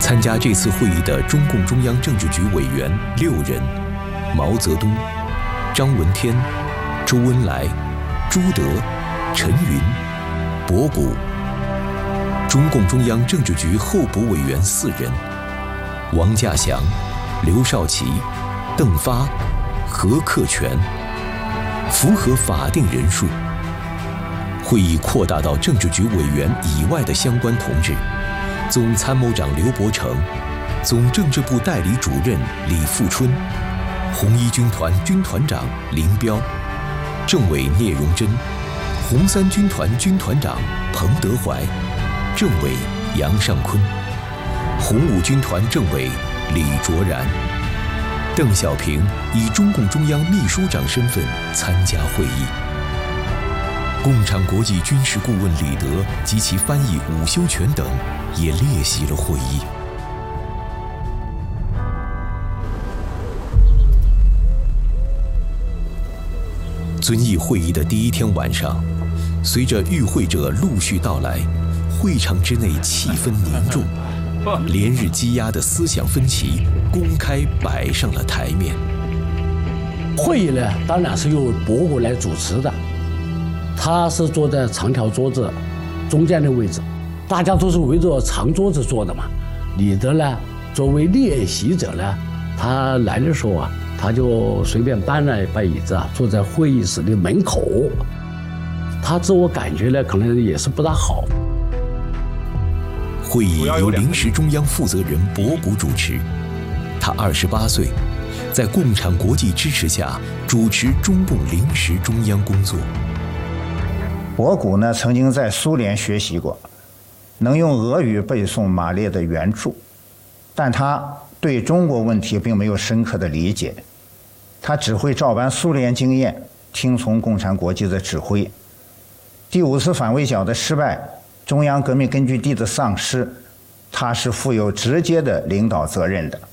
参加这次会议的中共中央政治局委员6人：毛泽东、张闻天、周恩来、朱德、陈云、博古；中共中央政治局候补委员4人：王稼祥、刘少奇、邓发、何克全。符合法定人数。会议扩大到政治局委员以外的相关同志：总参谋长刘伯承、总政治部代理主任李富春、红一军团军团长林彪、政委聂荣臻、红三军团军团长彭德怀、政委杨尚昆、红五军团政委李卓然。邓小平以中共中央秘书长身份参加会议。共产国际军事顾问李德及其翻译伍修权等也列席了会议。遵义会议的第1天晚上，随着与会者陆续到来，会场之内气氛凝重，连日积压的思想分歧公开摆上了台面。 会议呢，当然是由博古来主持的，他是坐在长条桌子中间的位置，大家都是围着长桌子坐的嘛。李德呢，作为列席者呢，他来的时候啊，他就随便搬了一把椅子啊，坐在会议室的门口。他自我感觉呢，可能也是不大好。 会议由临时中央负责人博古主持，他28岁，在共产国际支持下主持中共临时中央工作。 博古呢，曾经在苏联学习过，能用俄语背诵马列的原著，但他对中国问题并没有深刻的理解，他只会照搬苏联经验，听从共产国际的指挥。第5次反围剿的失败，中央革命根据地的丧失，他是负有直接的领导责任的。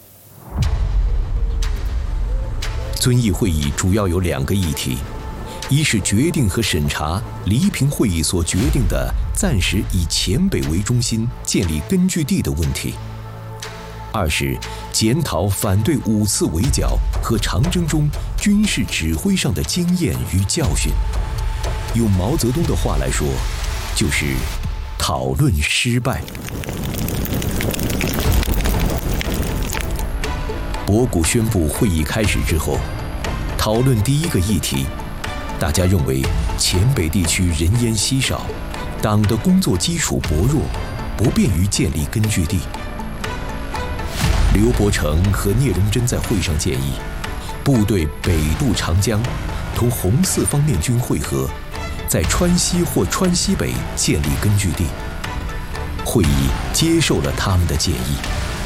遵义会议主要有2个议题，一是决定和审查黎平会议所决定的暂时以黔北为中心建立根据地的问题；二是检讨反对5次围剿和长征中军事指挥上的经验与教训。用毛泽东的话来说，就是讨论失败。博古宣布会议开始之后，讨论第1个议题，大家认为黔北地区人烟稀少，党的工作基础薄弱，不便于建立根据地。刘伯承和聂荣臻在会上建议，部队北渡长江，同红4方面军会合，在川西或川西北建立根据地。会议接受了他们的建议。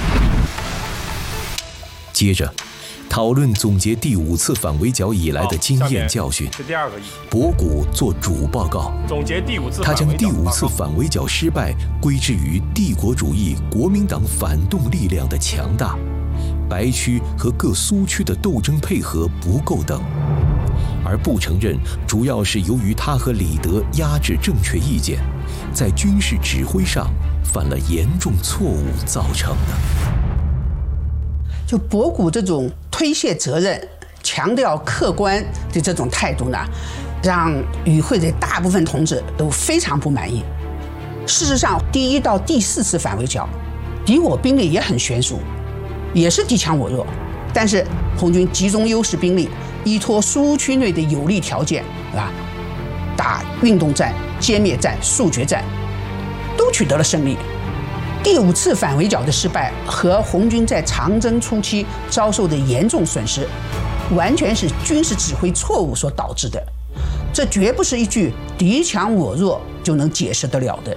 接着讨论总结第5次反围剿以来的经验教训。 是第2个议题。 博古做主报告， 总结第5次。 他将第5次反围剿失败归之于帝国主义国民党反动力量的强大，白区和各苏区的斗争配合不够等，而不承认主要是由于他和李德压制正确意见，在军事指挥上犯了严重错误造成的。 就博古这种推卸责任、强调客观的这种态度呢，让与会的大部分同志都非常不满意。事实上，第1到第4次反围剿，敌我兵力也很悬殊，也是敌强我弱，但是红军集中优势兵力，依托苏区内的有利条件，打运动战、歼灭战、速决战，都取得了胜利。第5次反围剿的失败和红军在长征初期遭受的严重损失，完全是军事指挥错误所导致的，这绝不是一句敌强我弱就能解释得了的。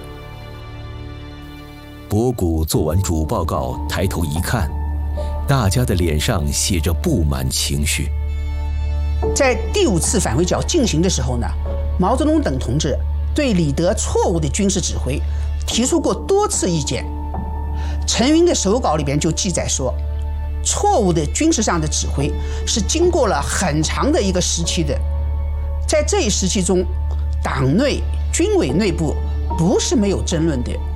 博古做完主报告，抬头一看，大家的脸上写着不满情绪。 在第5次反围剿进行的时候呢，毛泽东等同志对李德错误的军事指挥提出过多次意见。陈云的手稿里边就记载说，错误的军事上的指挥是经过了很长的一个时期的，在这一时期中，党内军委内部不是没有争论的，